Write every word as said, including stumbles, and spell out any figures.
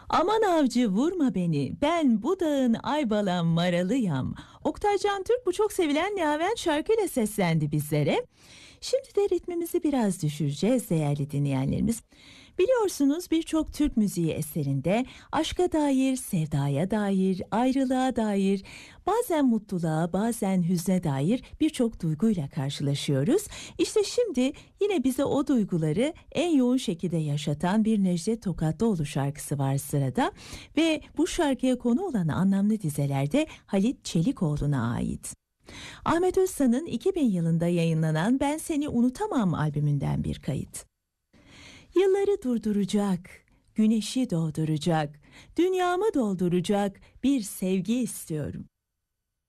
Aman avcı vurma beni, ben bu dağın aybalan maralıyam. Oktay Cantürk bu çok sevilen Yaven şarkıyla seslendi bizlere. Şimdi de ritmimizi biraz düşüreceğiz değerli dinleyenlerimiz. Biliyorsunuz birçok Türk müziği eserinde aşka dair, sevdaya dair, ayrılığa dair, bazen mutluluğa, bazen hüzne dair birçok duyguyla karşılaşıyoruz. İşte şimdi yine bize o duyguları en yoğun şekilde yaşatan bir Necdet Tokatlıoğlu şarkısı var sırada ve bu şarkıya konu olan anlamlı dizelerde Halit Çelikoğlu'na ait. Ahmet Özsan'ın iki bin yılında yayınlanan Ben Seni Unutamam albümünden bir kayıt. Yılları durduracak, güneşi doğduracak, dünyamı dolduracak bir sevgi istiyorum.